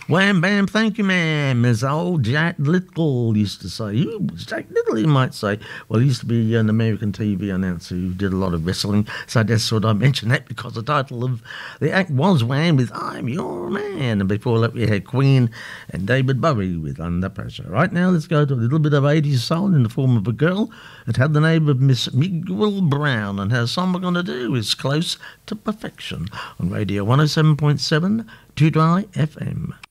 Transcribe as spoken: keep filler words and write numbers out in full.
Wham bam, thank you, ma'am, as old Jack Little used to say. Who was Jack Little, you might say? Well, he used to be an American T V announcer who did a lot of wrestling, so that's what I mentioned that because the title of the act was Wham with I'm Your Man. And before that, we had Queen and David Bowie with Under Pressure. Right now, let's go to a little bit of eighties soul in the form of a girl that had the name of Miss Miguel Brown, and her song we're going to do is Close to Perfection on Radio one oh seven point seven, two Dry F M.